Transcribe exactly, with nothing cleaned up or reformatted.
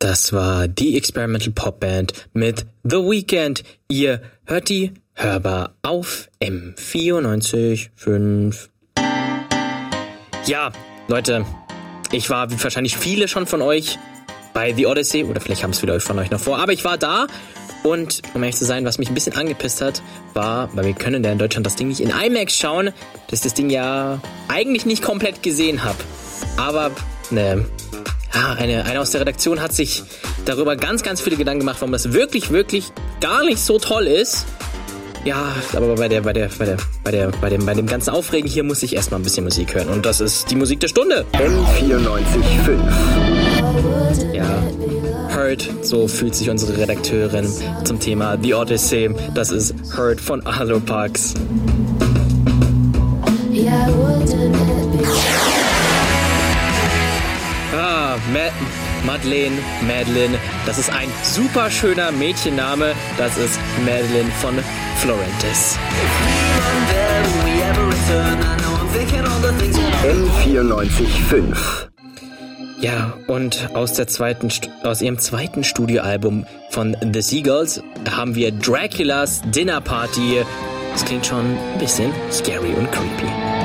Das war die Experimental Pop Band mit The Weeknd. Ihr hört die hörbar auf M vierundneunzig Komma fünf. Ja, Leute, ich war wie wahrscheinlich viele schon von euch bei The Odyssey, oder vielleicht haben es viele von euch noch vor, aber ich war da und, um ehrlich zu sein, was mich ein bisschen angepisst hat, war, weil wir können ja in Deutschland das Ding nicht in IMAX schauen, dass ich das Ding ja eigentlich nicht komplett gesehen habe. Aber, ne, ja, eine, eine aus der Redaktion hat sich darüber ganz, ganz viele Gedanken gemacht, warum das wirklich, wirklich gar nicht so toll ist. Ja, aber bei der, bei der, bei der, bei der, bei dem, bei dem ganzen Aufregen hier muss ich erstmal ein bisschen Musik hören. Und das ist die Musik der Stunde. M vierundneunzig Komma fünf. Ja, Hurt, so fühlt sich unsere Redakteurin zum Thema The Odyssey. Das ist Hurt von Alopax. Ah, Ma- Madeleine, Madeline, das ist ein super schöner Mädchenname. Das ist Madeline von Florentis. M vierundneunzig Komma fünf. Ja, und aus der zweiten, aus ihrem zweiten Studioalbum von The Seagulls haben wir Draculas Dinner Party. Das klingt schon ein bisschen scary und creepy.